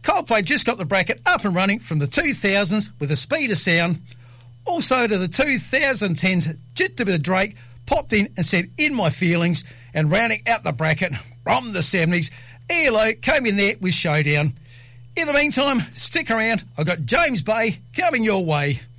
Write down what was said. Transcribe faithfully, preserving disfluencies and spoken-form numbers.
Coldplay just got the bracket up and running from the two thousands with the speed of sound. Also to the twenty tens, just a bit of Drake popped in and said, In My Feelings, and rounding out the bracket from the seventies, E L O came in there with Showdown. In the meantime, stick around. I've got James Bay coming your way.